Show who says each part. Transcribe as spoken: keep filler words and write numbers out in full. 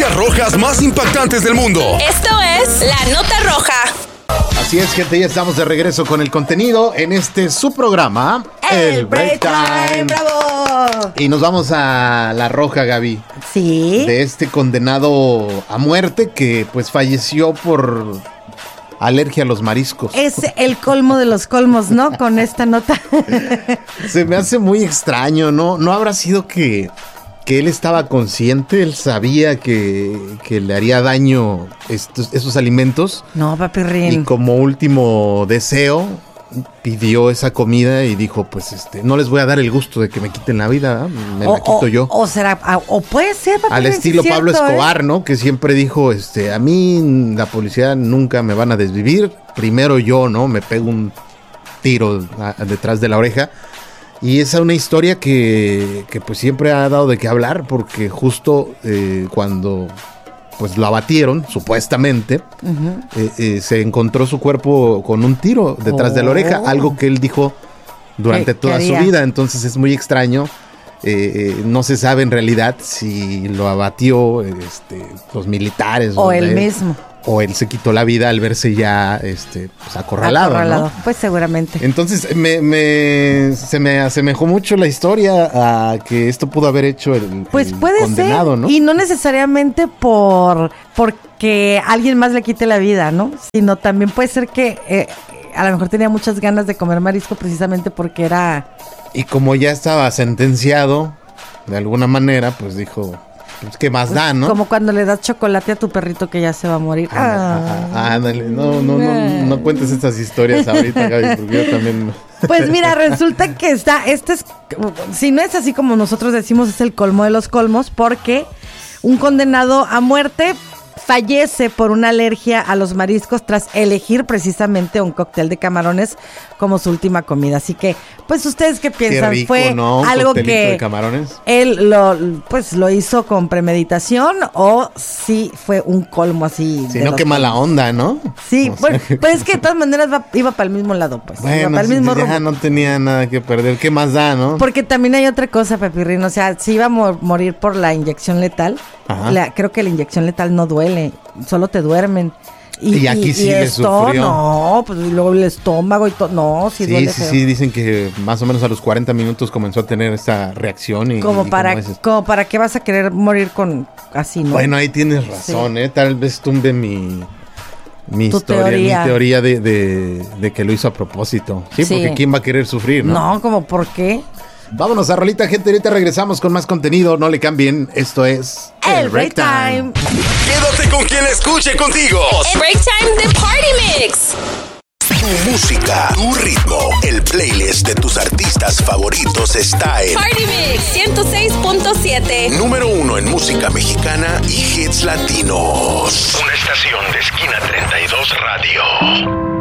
Speaker 1: noticias rojas más impactantes del mundo.
Speaker 2: Esto es La Nota Roja.
Speaker 3: Así es, gente, ya estamos de regreso con el contenido en este su programa,
Speaker 4: El, el Break Time. Time. ¡Bravo!
Speaker 3: Y nos vamos a La Roja, Gaby.
Speaker 4: Sí.
Speaker 3: De este condenado a muerte que pues falleció por alergia a los mariscos.
Speaker 4: Es el colmo de los colmos, ¿no? Con esta nota.
Speaker 3: Se me hace muy extraño, ¿no? ¿No habrá sido que... que él estaba consciente, él sabía que, que le haría daño estos, esos alimentos?
Speaker 4: No, papirrín.
Speaker 3: Y como último deseo, pidió esa comida y dijo, pues este, no les voy a dar el gusto de que me quiten la vida, me
Speaker 4: o,
Speaker 3: la quito
Speaker 4: o,
Speaker 3: yo.
Speaker 4: O será, o puede ser, papirrín.
Speaker 3: Al estilo
Speaker 4: sí,
Speaker 3: Pablo
Speaker 4: cierto,
Speaker 3: Escobar,
Speaker 4: ¿eh?
Speaker 3: ¿no? Que siempre dijo, este, a mí la policía nunca me van a desvivir, primero yo, ¿no? Me pego un tiro a, a, detrás de la oreja. Y esa es una historia que, que pues siempre ha dado de qué hablar, porque justo eh, cuando pues lo abatieron, supuestamente, uh-huh. eh, eh, se encontró su cuerpo con un tiro detrás oh. de la oreja, algo que él dijo durante toda su vida. Entonces es muy extraño. Eh, eh, no se sabe en realidad si lo abatió este, los militares
Speaker 4: o él, él mismo.
Speaker 3: O él se quitó la vida al verse ya este, pues, acorralado, acorralado. ¿no?
Speaker 4: Pues seguramente.
Speaker 3: Entonces me, me, se me asemejó mucho la historia a que esto pudo haber hecho el,
Speaker 4: pues
Speaker 3: el
Speaker 4: puede
Speaker 3: condenado,
Speaker 4: ser,
Speaker 3: ¿no?
Speaker 4: Y no necesariamente por porque alguien más le quite la vida, ¿no? Sino también puede ser que eh, a lo mejor tenía muchas ganas de comer marisco precisamente porque era...
Speaker 3: Y como ya estaba sentenciado, de alguna manera, pues dijo... Pues, ¿qué más da, no?
Speaker 4: Como cuando le das chocolate a tu perrito que ya se va a morir.
Speaker 3: Ah, ah, ándale, no, no, no, no cuentes estas historias ahorita, Gaby, porque yo también...
Speaker 4: Pues mira, resulta que está, este es, si no es así como nosotros decimos, es el colmo de los colmos, porque un condenado a muerte fallece por una alergia a los mariscos tras elegir precisamente un cóctel de camarones como su última comida. Así que, pues, ¿ustedes qué piensan?
Speaker 3: Qué rico,
Speaker 4: ¿Fue
Speaker 3: ¿no? ¿Un
Speaker 4: algo que
Speaker 3: de camarones?
Speaker 4: él lo, pues, lo hizo con premeditación o sí fue un colmo así?
Speaker 3: Sí, no, qué mala onda, ¿no?
Speaker 4: Sí,
Speaker 3: o
Speaker 4: bueno,
Speaker 3: sea,
Speaker 4: pues es que de todas maneras va, iba para el mismo lado, pues.
Speaker 3: Bueno,
Speaker 4: iba para el mismo
Speaker 3: ya
Speaker 4: rumbo.
Speaker 3: no tenía nada que perder. ¿Qué más da, no?
Speaker 4: Porque también hay otra cosa, Pepirrín. O sea, si iba a mor- morir por la inyección letal, la, creo que la inyección letal no duele, solo te duermen. Y,
Speaker 3: y aquí
Speaker 4: y,
Speaker 3: sí
Speaker 4: y
Speaker 3: le
Speaker 4: esto,
Speaker 3: sufrió.
Speaker 4: No, pues y luego el estómago y todo. No, sí,
Speaker 3: sí
Speaker 4: duele
Speaker 3: Sí,
Speaker 4: feo.
Speaker 3: sí, dicen que más o menos a los cuarenta minutos comenzó a tener esta reacción. Y,
Speaker 4: como,
Speaker 3: y
Speaker 4: para,
Speaker 3: como,
Speaker 4: como para qué vas a querer morir con así, ¿no?
Speaker 3: Bueno, ahí tienes razón, sí. ¿eh? Tal vez tumbe mi... Mi
Speaker 4: tu
Speaker 3: historia,
Speaker 4: teoría.
Speaker 3: mi teoría de, de, de que lo hizo a propósito. Sí,
Speaker 4: sí,
Speaker 3: porque ¿quién va a querer sufrir, no?
Speaker 4: No, como ¿por qué?
Speaker 3: Vámonos a rolita, gente. Ahorita regresamos con más contenido. No le cambien. Esto es
Speaker 4: El, el Break Time.
Speaker 1: Quédate con quien escuche contigo.
Speaker 2: El Break Time de Party Mix.
Speaker 1: Tu música, tu ritmo, el playlist de tus artistas favoritos está en
Speaker 2: Party Mix ciento seis punto siete.
Speaker 1: Número uno en música mexicana y hits latinos. Una estación de Esquina treinta y dos Radio.